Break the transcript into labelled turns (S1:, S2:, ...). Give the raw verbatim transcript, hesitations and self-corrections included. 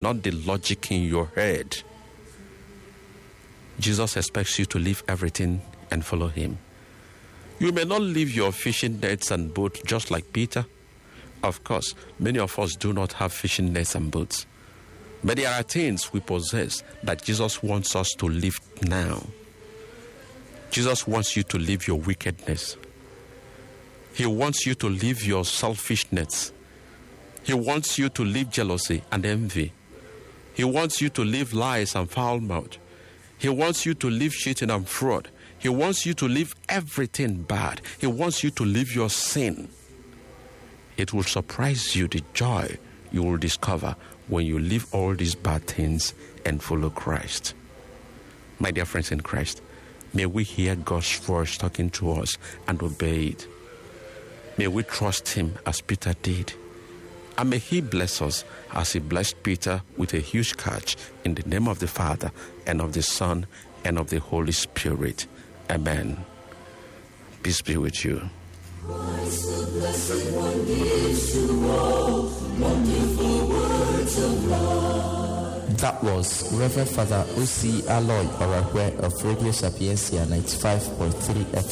S1: not the logic in your head. Jesus expects you to leave everything and follow him. You may not leave your fishing nets and boat just like Peter. Of course, many of us do not have fishing nets and boats. But there are things we possess that Jesus wants us to leave now. Jesus wants you to leave your wickedness. He wants you to leave your selfishness. He wants you to leave jealousy and envy. He wants you to leave lies and foul mouth. He wants you to leave cheating and fraud. He wants you to leave everything bad. He wants you to leave your sin. It will surprise you the joy you will discover when you leave all these bad things and follow Christ. My dear friends in Christ, may we hear God's voice talking to us and obey it. May we trust him as Peter did. And may he bless us as he blessed Peter with a huge catch, in the name of the Father and of the Son and of the Holy Spirit. Amen. Peace be with you.
S2: Christ, the blessed one, gives to all wonderful words of love.
S3: That was Reverend Father O C Aloy Orahwe of Radio Sapiencia ninety-five point three F M.